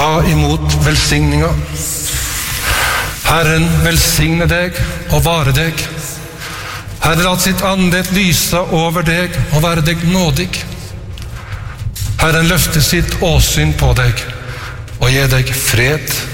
ta imot velsigninga. Herren velsigne deg og vare deg. Herren la sitt andet lyse over deg og være deg nådig. Herren løfte sitt åsyn på deg og gi deg fred